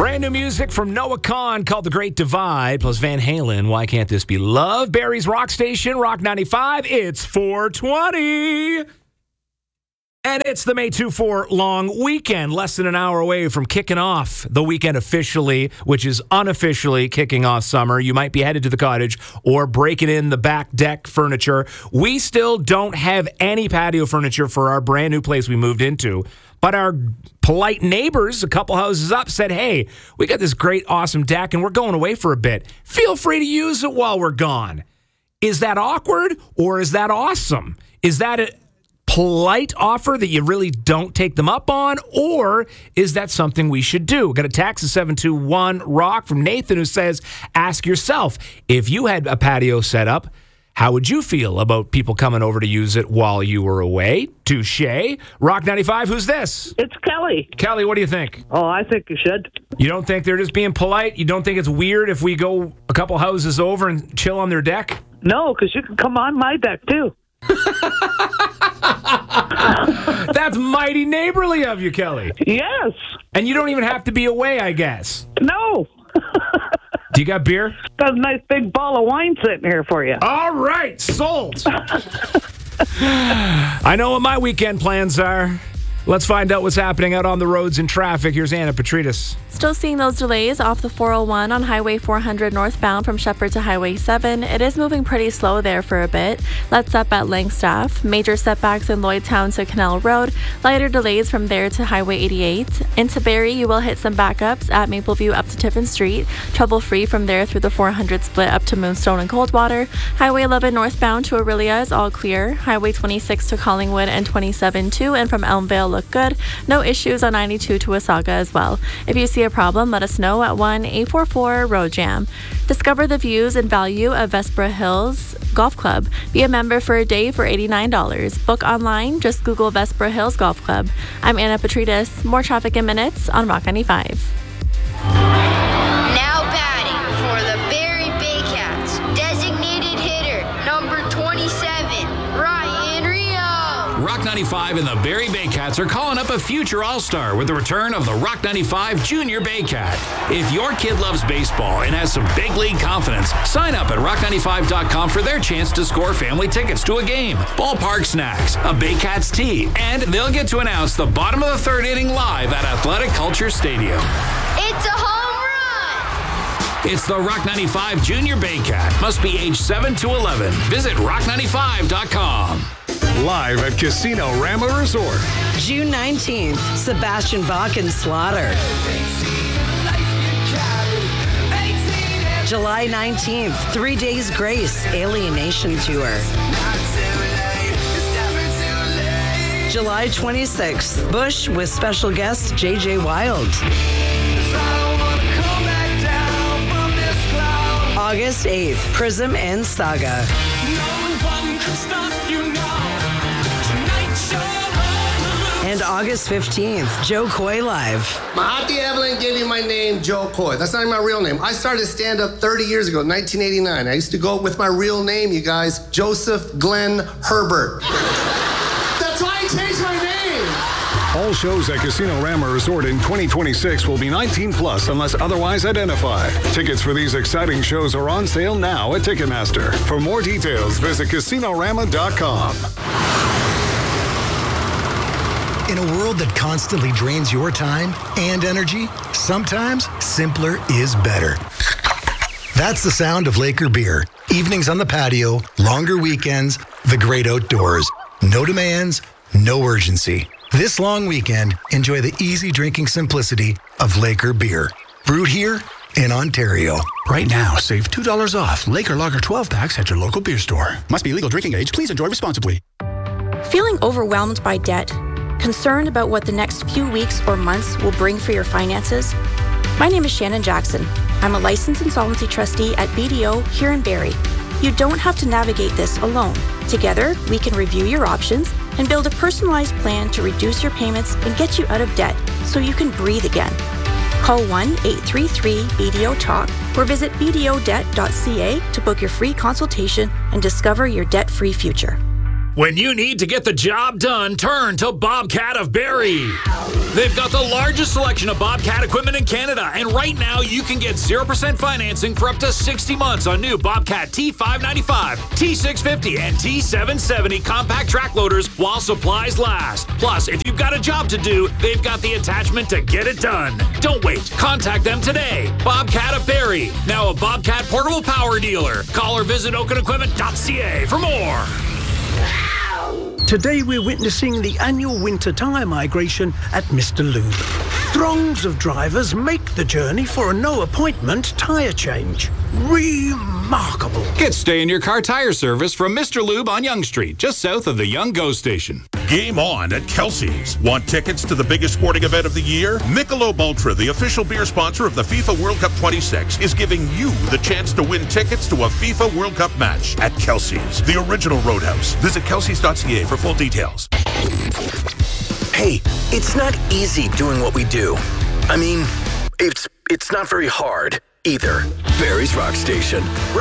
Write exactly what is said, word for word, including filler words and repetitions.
Brand new music from Noah Kahan called The Great Divide, plus Van Halen, Why Can't This Be Love? Barry's Rock Station, Rock ninety-five. It's four twenty. And it's the May twenty-fourth long weekend, less than an hour away from kicking off the weekend officially, which is unofficially kicking off summer. You might be headed to the cottage or breaking in the back deck furniture. We still don't have any patio furniture for our brand new place we moved into. But our polite neighbors, a couple houses up, said, hey, we got this great, awesome deck, and we're going away for a bit. Feel free to use it while we're gone. Is that awkward or is that awesome? Is that a polite offer that you really don't take them up on, or is that something we should do? Got a text at seven two one rock from Nathan who says, ask yourself, if you had a patio set up, how would you feel about people coming over to use it while you were away? Touche. Rock ninety-five, who's this? It's Kelly. Kelly, what do you think? Oh, I think you should. You don't think they're just being polite? You don't think it's weird if we go a couple houses over and chill on their deck? No, because you can come on my deck, too. That's mighty neighborly of you, Kelly. Yes. And you don't even have to be away, I guess. No. Do you got beer? Got a nice big ball of wine sitting here for you. All right, sold. I know what my weekend plans are. Let's find out what's happening out on the roads and traffic. Here's Anna Petrides. Still seeing those delays off the four oh one on Highway four hundred northbound from Shepherd to Highway seven. It is moving pretty slow there for a bit. That's up at Langstaff. Major setbacks in Lloydtown to Canal Road. Lighter delays from there to Highway eighty-eight. Into Barrie, you will hit some backups at Mapleview up to Tiffin Street. Trouble-free from there through the four hundred split up to Moonstone and Coldwater. Highway eleven northbound to Aurelia is all clear. Highway twenty-six to Collingwood and twenty-seven to and from Elmvale look good. No issues on ninety-two to Wasaga as well. If you see a problem, let us know at one eight four four road jam. Discover the views and value of Vespra Hills Golf Club. Be a member for a day for eighty-nine dollars. Book online, just Google Vespra Hills Golf Club. I'm Anna Petrides. More traffic in minutes on Rock ninety-five. Now batting for the Barrie Baycats, designated hitter number twenty-seven, Ryan Rio. Rock ninety-five and the Barrie Baycats are calling up a future All-Star with the return of the Rock ninety-five Junior Baycat. If your kid loves baseball and has some big league confidence, sign up at rock ninety-five dot com for their chance to score family tickets to a game, ballpark snacks, a Baycats tee, and they'll get to announce the bottom of the third inning live at Athletic Culture Stadium. It's a home run! It's the Rock ninety-five Junior Baycat. Must be age seven to eleven. Visit rock ninety-five dot com. Live at Casino Rama Resort. June nineteenth, Sebastian Bach and Slaughter. July nineteenth, Three Days Grace, Alienation Tour. July twenty-sixth, Bush with special guest J J Wild. August eighth, Prism and Saga. And August fifteenth, Joe Coy Live. My auntie Evelyn gave me my name, Joe Coy. That's not even my real name. I started stand-up thirty years ago, nineteen eighty-nine. I used to go with my real name, you guys, Joseph Glenn Herbert. That's why I changed my name. All shows at Casino Rama Resort in twenty twenty-six will be nineteen plus unless otherwise identified. Tickets for these exciting shows are on sale now at Ticketmaster. For more details, visit casino rama dot com. In a world that constantly drains your time and energy, sometimes simpler is better. That's the sound of Laker beer. Evenings on the patio, longer weekends, the great outdoors. No demands, no urgency. This long weekend, enjoy the easy drinking simplicity of Laker beer. Brewed here in Ontario. Right now, save two dollars off Laker Lager twelve packs at your local beer store. Must be legal drinking age. Please enjoy responsibly. Feeling overwhelmed by debt? Concerned about what the next few weeks or months will bring for your finances? My name is Shannon Jackson. I'm a licensed insolvency trustee at B D O here in Barrie. You don't have to navigate this alone. Together, we can review your options and build a personalized plan to reduce your payments and get you out of debt so you can breathe again. Call one eight three three B D O talk or visit b d o debt dot c a to book your free consultation and discover your debt-free future. When you need to get the job done, turn to Bobcat of Barrie. They've got the largest selection of Bobcat equipment in Canada, and right now you can get zero percent financing for up to sixty months on new Bobcat T five ninety-five, T six fifty, and T seven seventy compact track loaders while supplies last. Plus, if you've got a job to do, they've got the attachment to get it done. Don't wait. Contact them today. Bobcat of Barrie, now a Bobcat portable power dealer. Call or visit oaken equipment dot c a for more. Today we're witnessing the annual winter tyre migration at Mister Lube. Throngs of drivers make the journey for a no-appointment tyre change. Remarkable. Get stay in your car tire service from Mister Lube on Yonge Street, just south of the Yonge GO Station. Game on at Kelsey's. Want tickets to the biggest sporting event of the year? Michelob Ultra, the official beer sponsor of the FIFA World Cup twenty-six, is giving you the chance to win tickets to a FIFA World Cup match at Kelsey's, the original Roadhouse. Visit kelseys dot c a for full details. Hey, it's not easy doing what we do. I mean, it's it's not very hard either. Barrie's Rock Station.